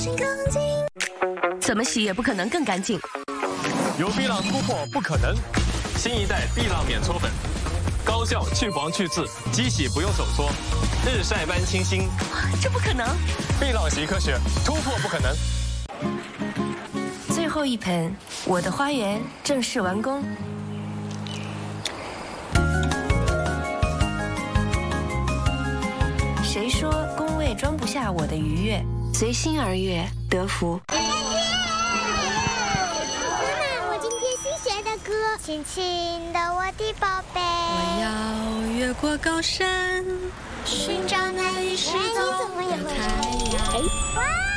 心更近。怎么洗也不可能更干净。 有碧浪突破不可能，新一代碧浪免搓粉，高效去黄去渍，机洗不用手搓，日晒般清新。 这不可能！ 碧浪洗科学，突破不可能。 最后一盆，我的花园正式完工。谁说工位装不下我的愉悦？随心而悦，得福。 妈妈，我今天新学的歌，亲亲的我的宝贝。 我要越过高山，寻找那已失踪的太阳。 哇！